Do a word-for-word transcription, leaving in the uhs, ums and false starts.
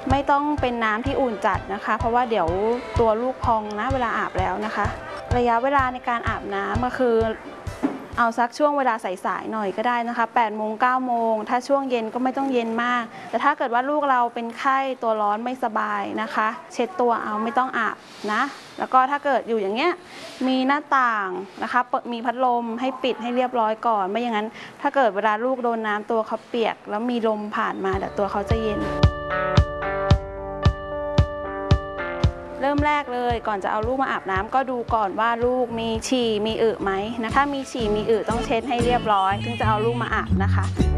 ไม่ต้องเป็นน้ำที่อุ่นจัดนะคะเพราะว่าเดี๋ยวตัวลูกพองนะเวลาอาบแล้วนะคะระยะเวลาในการอาบน้ำก็คือเอาสักช่วงเวลาสายๆหน่อยก็ได้นะคะแปดโมงเก้าโมงถ้าช่วงเย็นก็ไม่ต้องเย็นมากแต่ถ้าเกิดว่าลูกเราเป็นไข้ตัวร้อนไม่สบายนะคะเช็ดตัวเอาไม่ต้องอาบนะแล้วก็ถ้าเกิดอยู่อย่างเงี้ยมีหน้าต่างนะคะมีพัดลมให้ปิดให้เรียบร้อยก่อนไม่อย่างนั้นถ้าเกิดเวลาลูกโดนน้ำตัวเขาเปียกแล้วมีลมผ่านมาเดี๋ยวตัวเขาจะเย็นเริ่มแรกเลยก่อนจะเอาลูกมาอาบน้ำก็ดูก่อนว่าลูกมีฉี่มีอึไหมนะถ้ามีฉี่มีอึต้องเช็ดให้เรียบร้อยถึงจะเอาลูกมาอาบนะคะ